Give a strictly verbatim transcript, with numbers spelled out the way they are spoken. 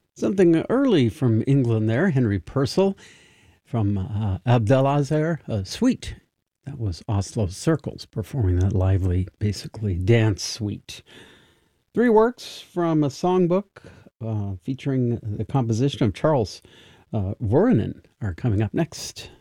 Something early from England there, Henry Purcell from uh, Abdelazer, uh, Suite. That was Oslo Circles performing that lively, basically dance suite. Three works from a songbook uh, featuring the composition of Charles uh, Vuorinen are coming up next.